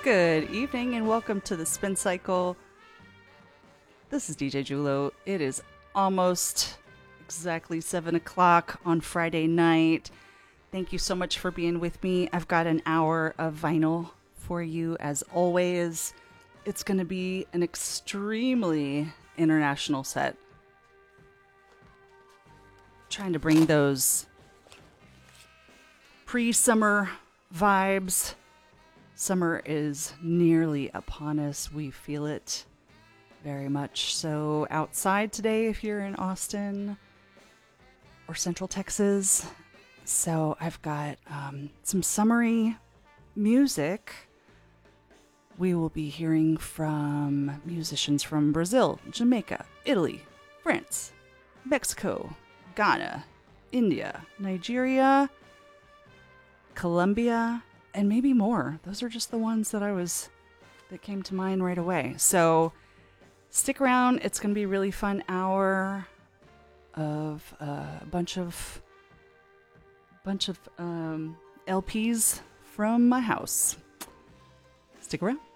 Good evening and welcome to the Spin Cycle. This is DJ Julo. It is almost exactly 7 o'clock on Friday night. Thank you so much for being with me. I've got an hour of vinyl for you as always. It's going to be an extremely international set. Trying to bring those pre-summer vibes. Summer is nearly upon us. We feel it very much so outside today if you're in Austin or Central Texas. So I've got some summery music. We will be hearing from musicians from Brazil, Jamaica, Italy, France, Mexico, Ghana, India, Nigeria, Colombia, and maybe more. Those are just the ones that came to mind right away. So stick around. It's going to be a really fun hour of a bunch of LPs from my house. Stick around.